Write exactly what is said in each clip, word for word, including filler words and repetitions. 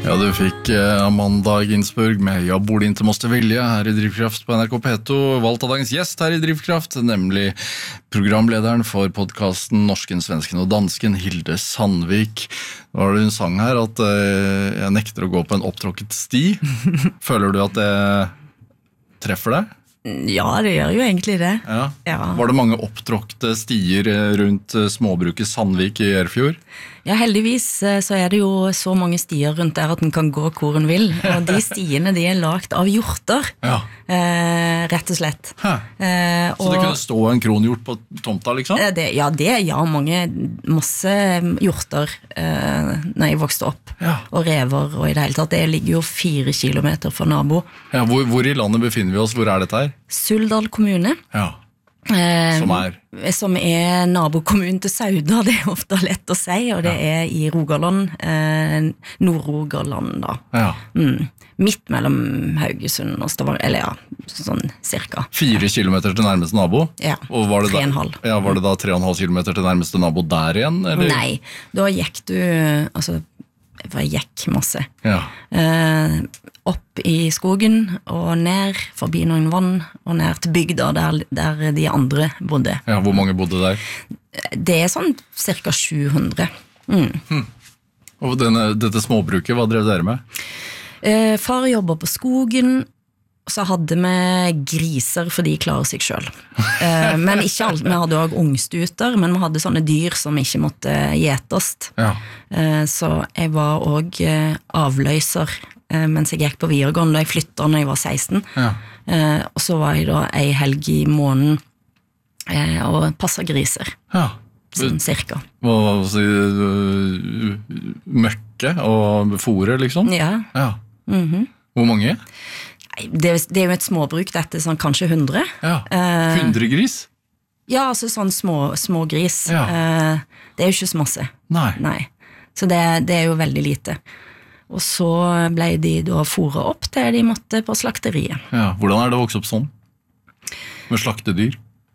Ja, du fikk eh, Amanda Ginsburg med «Jag borde inte måste vilja» her i Drivkraft på N R K P to, valgt av dagens gjest her i Drivkraft, nemlig programlederen for podcasten Norsken, Svensken og Dansken, Hilde Sandvik. Nå var det en sang her at eh, jeg nekter å gå på en opptråkket sti. Føler du at det treffer deg? Ja, det gjør jo egentlig det. Ja. Ja. Var det mange opptråkte stier rundt småbruket Sandvik i Erfjord? Ja, heldigvis så er det jo så mange stier rundt der at den kan gå hvor den vil, og de stiene de er lagt av hjorter, Ja. eh, rett og slett. Eh, Så det kunne stå en kronhjort på tomta, liksom? Det, ja, det ja, mange, masse hjorter eh, når jeg vokste opp, Ja. og rever, og i det hele tatt, det ligger jo fire kilometer fra nabo. Ja, hvor, hvor i landet befinner vi oss? Hvor er dette her? Suldal kommune, Ja, eh, som er? som er nabokommunen til Sauda, det er ofte lett å si, og det er i Rogaland, eh, Nord-Rogaland da. Ja. Mm. Midt mellom Haugesund og Stavanger, eller ja, sånn cirka. Fire kilometer til nærmeste nabo? Ja, Og var det tre og en da, halv. ja, var det da tre og en halv kilometer til nærmeste nabo der igjen? Eller? Nei, da gikk du, altså, jeg gikk masse. Ja. Eh, opp i skogen, og ned, forbi noen vann, og ned til bygda der, der de andre bodde. Ja, hvor mange bodde der? Det er sånn cirka sju hundre. Mm. Og denne, dette småbruket, hva drev dere med? Eh, far jobber på skogen, så hadde vi griser, for de klarer seg selv. Eh, men ikke alt, vi hadde også ungstuter, men vi hadde sånne dyr som ikke måtte gjetast. Ja. Eh, så jeg var også eh, avløser, eh, mens jeg gikk på videregående, da jeg flyttet når jeg var seksten. Ja. Eh, og så var jeg da en helg i måneden eh, og passet griser, Ja. sånn cirka. Hva hva si, øh, møkke og fôre, liksom? Ja, Ja. mhm. Hvor mange? det, det er jo et småbruk, dette, sånn kanskje hundre. Ja. Eh, Hundre gris? Ja, altså sånn små, små gris. Ja. Eh, det er jo ikke så masse. Nei. Nei. Så det, det er jo veldig lite. Og så ble de da fôret opp til de måtte på slakteriet. Ja. Hvordan er det å vokse opp sånn? Med slaktedyr?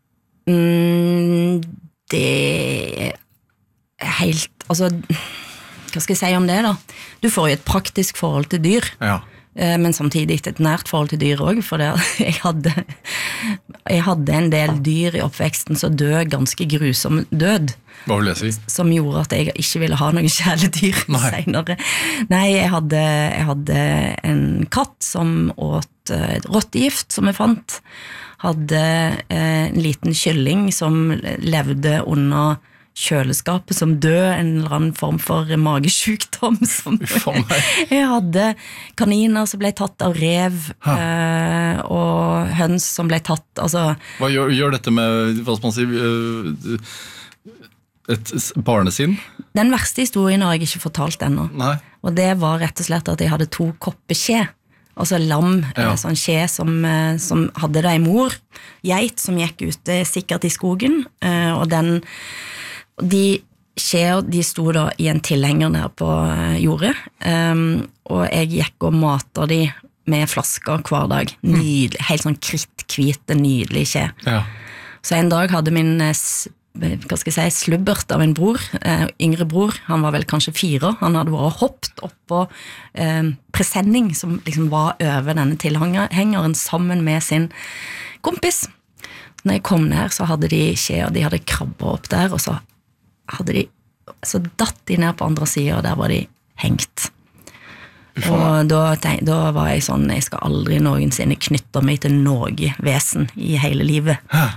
Mm, det er helt, altså, hva skal jeg si om det da? Du får jo et praktisk forhold til dyr. Ja. Eh, men samtidig et nært forhold til dyr også, for det, jeg, hadde, jeg hadde en del dyr i oppveksten som døde ganske grusom død, Hva vil jeg si? som gjorde at jeg ikke ville ha noen kjæledyr Nei. senere. Nei, jeg hadde, jeg hadde en katt som åt eh, rottegift som jeg fant, hadde eh, en liten kylling som levde under kjøleskapet som død, en eller annen form for magesjukdom som faen meg. jeg hadde kaniner som ble tatt av rev eh, og høns som ble tatt, altså Hva gjør, gjør dette med, hva skal man si, øh, et s- barnesinn? den verste historien har jeg ikke fortalt ennå, Nei. og det var rett og slett at jeg hadde to kopper skje, altså lam, Ja. eh, sånn skje som, eh, som hadde det i mor, geit som gikk ute sikkert i skogen, eh, og den de skjer, de sto da i en tilhenger nede på eh, jordet, um, og jeg gikk og matet de med flasker hver dag, nydelig, helt sånn krittkvite, nydelig skje. Ja. Så en dag hadde min eh, s- hva skal jeg si, slubbert av en bror, eh, yngre bror, han var vel kanskje fire, han hadde vært hoppet opp på eh, presenning som liksom var over denne tilhengeren sammen med sin kompis. Når jeg kom ned så hadde de skje, og de hadde krabbet opp der, og så hadde de, så datt de ned på andre siden, og der var de hengt. Og da, tenk, da var jeg sånn, jeg skal aldri noensinne knytte meg til noe vesen i hele livet.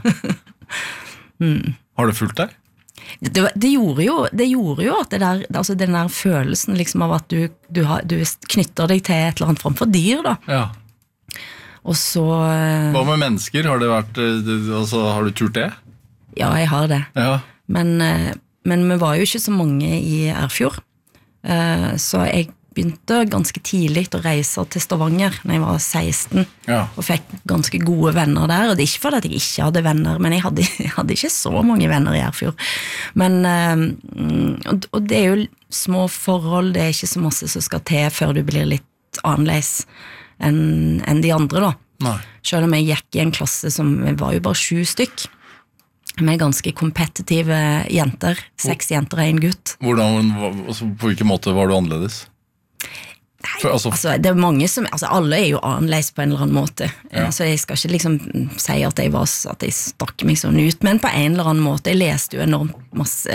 mm. Har det fulgt deg? Det, det, gjorde jo, det gjorde jo at det der, altså den der følelsen liksom av at du, du, har, du knytter deg til et eller annet form for dyr da. Ja. Og så... Hva med mennesker? Har det vært, altså, har du turt det? Ja, jeg har det. Ja. Men, men vi var jo ikke så mange i Erfjord, så jeg begynte ganske tidlig å reise til Stavanger når jeg var seksten, Ja. og fikk ganske gode venner der, og det er ikke fordi at jeg ikke hadde venner, men jeg hadde, jeg hadde ikke så mange venner i Erfjord. Men, og, og det er jo små forhold, det er ikke så masse som skal til før du blir litt annerledes enn, enn de andre da. Nei. Selv om jeg gikk i en klasse som var jo bare sju stykk, med ganske kompetitive jenter, seks jenter og en gutt. Hvordan, altså, på hvilken måte var du annerledes? For, altså, Altså, det er mange som, altså alle er jo annerledes på en eller annen måte, Ja. så jeg skal ikke liksom si at jeg, var, at jeg stakk meg sånn ut, men på en eller annen måte, jeg leste jo enormt masse,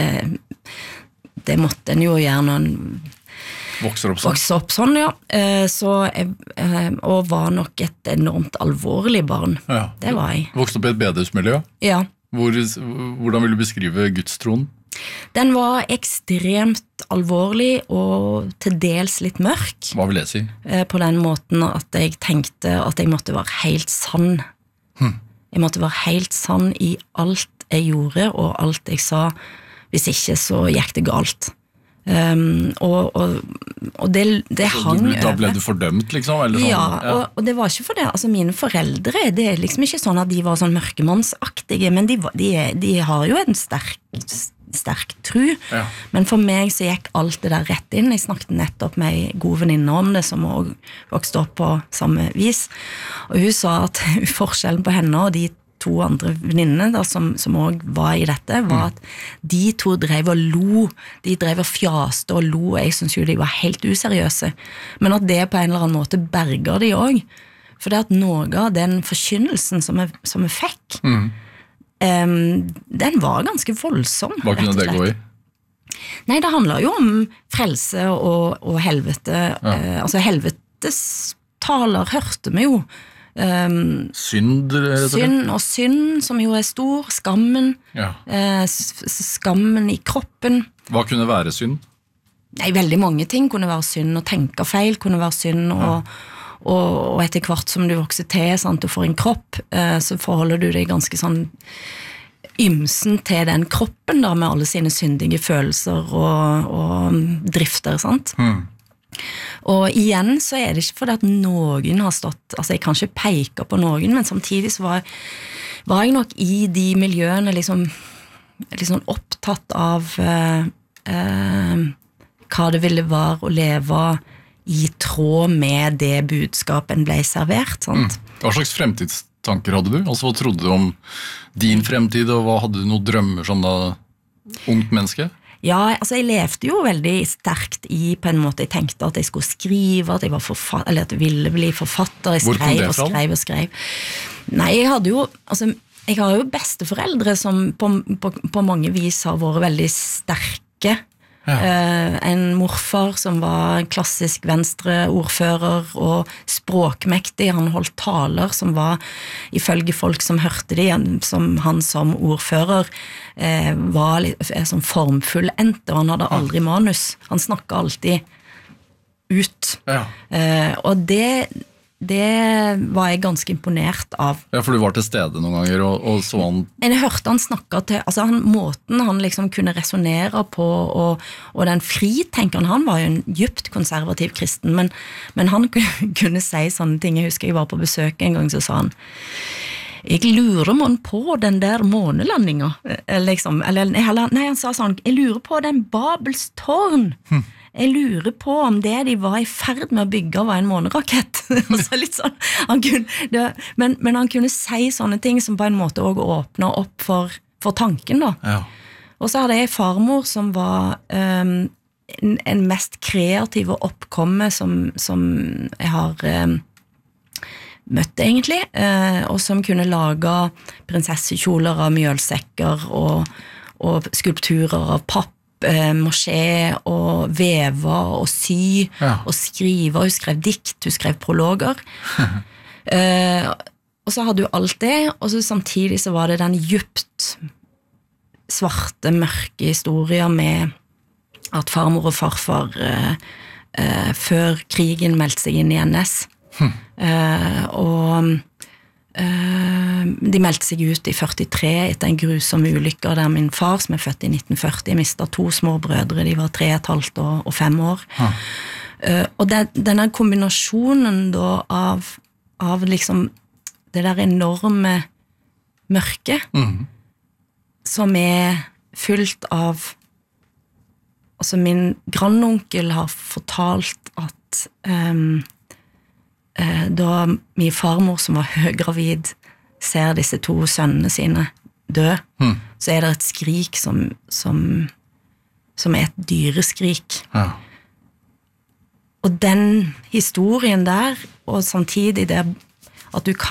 det måtte en jo gjøre når en vokser opp sånn. vokste opp sånn, ja, så jeg, og var nok et enormt alvorlig barn, Ja. det var jeg. Vokste opp i et bedehusmiljø. Ja, Hvor, hvordan vil du beskrive gudstroen? den var ekstremt alvorlig og til dels litt mørk, Hva vil jeg si? eh, på den måten at jeg tenkte at jeg måtte være helt sann. Hm. Jeg måtte være helt sann i alt jeg gjorde og alt jeg sa. Hvis ikke så gikk det galt. Um, og, og, og det, det Så hang du, da ble over. du fordømt, liksom? Eller sånn? Ja, og, og det var ikke for det. Altså mine foreldre, det er liksom ikke sånn at de var sånn mørkemannsaktige, men de, var- de, er- de har jo en sterk, sterk tru. Ja. Men for meg så gikk alt det der rett inn. Jeg snakket nettopp med en god venninne om det, som også vokste opp på samme vis. Og hun sa at forskjellen på henne og de to andre venninnene da, som, som også var i dette, var at de to drev og lo, de drev og fjaste og lo, jeg synes jo de var helt useriøse, men at det på en eller annen måte berger de også, for det at noe av den forkynnelsen som jeg, som jeg fikk, Mm. em, den var ganske voldsom. Hva kunne rett og det gå i? slett. Nei, det handler jo om frelse og, og helvete, eh, altså helvetes taler hørte vi jo, Um, Synd, rett og slett? synd og synd som jo er stor, skammen, Ja. eh, s- skammen i kroppen. Hva kunne være synd? Nei, veldig mange ting kunne være synd, å tenke feil kunne være synd, og, og, og etter hvert som du vokser til, sant, du får en kropp, eh, så forholder du deg ganske sånn ymsen til den kroppen da, med alle sine syndige følelser og, og drifter, sant? Hmm. Og igjen så er det ikke fordi at noen har stått, altså jeg kan ikke peke på noen, men samtidig så var, var jeg nok i de miljøene liksom, liksom opptatt av eh, eh, hva det ville være å leve i tråd med det budskapen ble servert, sant? Hva slags fremtidstanker hadde du? Altså, hva trodde du om din fremtid, og hva hadde du noen drømmer som da ungt menneske? Ja, altså jeg levde jo veldig sterkt i på en måte, jeg tenkte at jeg skulle skrive, at jeg var forfatter, eller at jeg ville bli forfatter, jeg Hvor kom skrev det og fra? skrev og skrev. Nei, jeg hadde jo, altså, jeg har jo besteforeldre som på, på, på mange vis har vært veldig sterke. Ja. Eh, en morfar som var klassisk venstre ordfører og språkmektig, han holdt taler som var, ifølge folk som hørte de, som han som ordfører, eh, var litt, eh, som formfullendte, og han hadde aldri manus. Han snakket alltid ut. Ja. Eh, og det, det var jeg ganske imponert av. Ja, for du var til stede noen ganger, og, og så han Jeg hørte han snakke til, altså han, måten han liksom kunne resonere på, og, og den fritenkeren, han var jo en djupt konservativ kristen, men, men han kunne si sånne ting. Jeg husker jeg var på besøk en gang, så sa han, jeg lurer man på den der månelandinga, liksom, eller, nei, han sa sånn, jeg lurer på den Babels tårn, hm. Jeg lurer på om det de var i ferd med å bygge var en månerakett. Altså litt sånn, han kunne, det, men, men han kunne si sånne ting som på en måte også åpner opp for, for tanken da. Ja. Og så hadde jeg farmor som var um, en, en mest kreative oppkomme som, som jeg har um, møtt egentlig, uh, og som kunne lage prinsessekjoler av mjølsekker og, og skulpturer av papp, Eh, mosché og veve og sy Ja. og skrive, hun skrev dikt, hun skrev prologer eh, og så hadde hun alt det, og så samtidig så var det den djupt svarte, mørke historier med at farmor og farfar eh, eh, før krigen meldte seg inn i N S hm. eh, og de meldte seg ut i førtitre etter en grusom ulykke der min far, som er født i nitten førti, mistet to små brødre, de var tre og et halvt og, og fem år. Ja. Uh, og det, denne kombinasjonen da av, av liksom det der enorme mørke, mm. som er fylt av, altså min grandonkel har fortalt at um, da min farmor som var høygravid ser disse to sønnene sine dø, hmm. så er det et skrik som, som, som er et dyreskrik. Ja. og den historien der, og samtidig det at du